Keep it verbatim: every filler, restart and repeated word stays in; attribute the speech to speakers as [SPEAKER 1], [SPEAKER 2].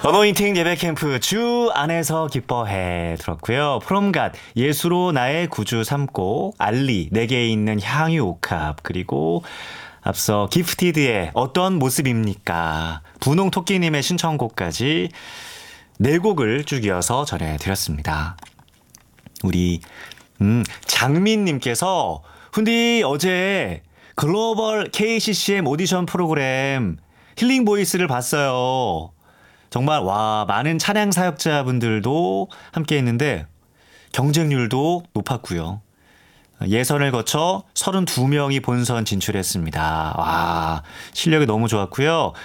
[SPEAKER 1] 어노인팅 예배 캠프 주 안에서 기뻐해 들었고요. 프롬갓 예수로 나의 구주 삼고 알리 내게 있는 향유 옥합 그리고 앞서 기프티드의 어떤 모습입니까? 분홍토끼님의 신청곡까지 네 곡을 쭉 이어서 전해드렸습니다. 우리 음, 장민님께서 훈디 어제 글로벌 케이씨씨엠 오디션 프로그램 힐링 보이스를 봤어요. 정말 와 많은 찬양 사역자분들도 함께 했는데 경쟁률도 높았고요. 예선을 거쳐 서른두 명이 본선 진출했습니다. 와 실력이 너무 좋았고요.